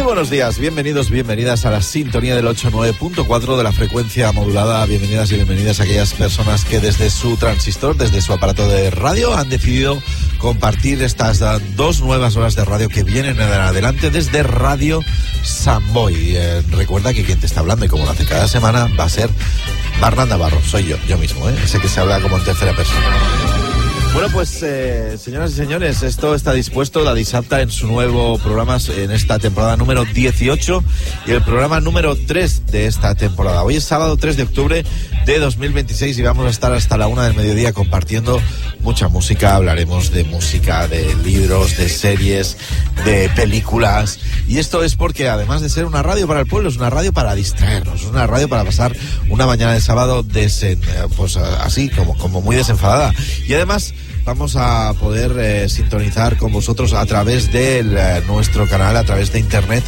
buenos días, bienvenidos, bienvenidas a la sintonía del 89.4 de la frecuencia modulada. Bienvenidas y bienvenidas a aquellas personas que desde su transistor, desde su aparato de radio, han decidido compartir estas 2 nuevas horas de radio que vienen adelante desde Radio Samboy. Recuerda que quien te está hablando, y como lo hace cada semana, va a ser Bernat Navarro. Soy yo mismo, ese que se habla como en tercera persona. Bueno, pues señoras y señores, esto está dispuesto la Dissabta en su nuevo programa, en esta temporada número 18 y el programa número 3 de esta temporada. Hoy es sábado 3 de octubre de 2026 y vamos a estar hasta la 1 del mediodía compartiendo mucha música. Hablaremos de música, de libros, de series, de películas. Y esto es porque, además de ser una radio para el pueblo, es una radio para distraernos, una radio para pasar una mañana de sábado pues así, como muy desenfadada. Y además vamos a poder sintonizar con vosotros a través de nuestro canal, a través de internet,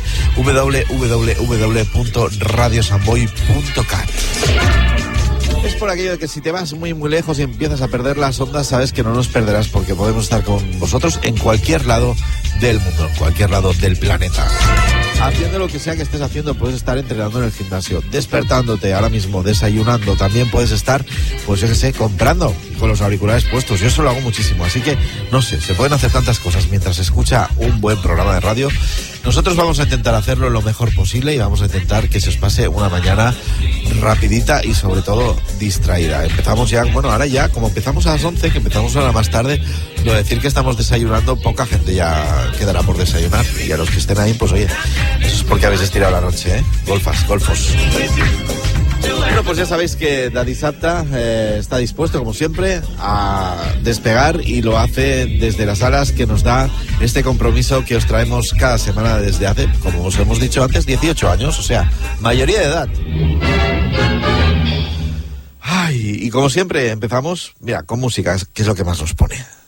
www.radiosamboy.cat. Es por aquello de que si te vas muy lejos y empiezas a perder las ondas, sabes que no nos perderás, porque podemos estar con vosotros en cualquier lado del mundo, en cualquier lado del planeta. Haciendo lo que sea que estés haciendo, puedes estar entrenando en el gimnasio, despertándote ahora mismo, desayunando, también puedes estar, pues yo que sé, comprando con los auriculares puestos. Yo eso lo hago muchísimo, así que, no sé, se pueden hacer tantas cosas mientras se escucha un buen programa de radio. Nosotros vamos a intentar hacerlo lo mejor posible y vamos a intentar que se os pase una mañana rapidita y sobre todo distraída. Empezamos ya, ahora ya, como empezamos a las 11, que empezamos una hora más tarde, lo de decir que estamos desayunando, poca gente ya quedará por desayunar, y a los que estén ahí, pues oye, eso es porque habéis estirado la noche, golfos. Bueno, pues ya sabéis que la Dissabta está dispuesto, como siempre, a despegar, y lo hace desde las alas que nos da este compromiso que os traemos cada semana desde hace, como os hemos dicho antes, 18 años, o sea, mayoría de edad. Ay, y como siempre empezamos, mira, con música, que es lo que más nos pone.